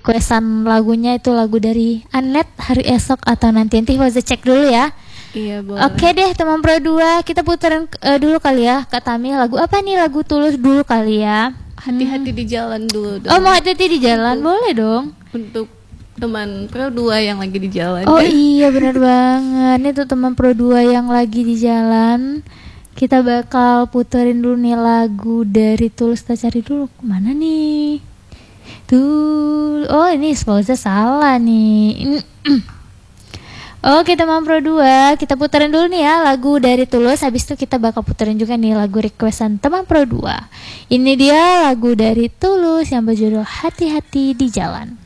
requestan lagunya itu lagu dari Anet Hari Esok atau nanti Fauza cek dulu ya. Iya boleh. Oke deh teman Pro 2, kita puterin dulu kali ya Kak Tami, lagu apa nih? Lagu Tulus dulu kali ya. Hati-hati di jalan dulu dong. Oh mau hati-hati di jalan, boleh dong. Untuk teman Pro 2 yang lagi di jalan. Oh iya benar banget. Nih tuh teman Pro 2 yang lagi di jalan, kita bakal puterin dulu nih lagu dari Tulus. Kita cari dulu kemana nih. Tuh, oh ini Fauza salah nih. Oke teman Pro 2, kita puterin dulu nih ya lagu dari Tulus. Habis itu kita bakal puterin juga nih lagu requestan teman Pro 2. Ini dia lagu dari Tulus yang berjudul Hati-hati di Jalan.